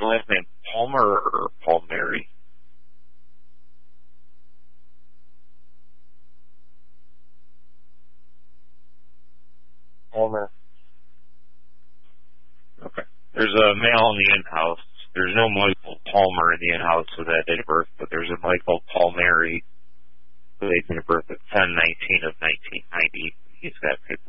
the last name Palmer or Palmieri? Palmer. Okay. There's a male in the in-house. There's no Michael Palmer in the in-house with that date of birth, but there's a Michael Palmieri with a date of birth of 10/19 of 1990. He's got paperwork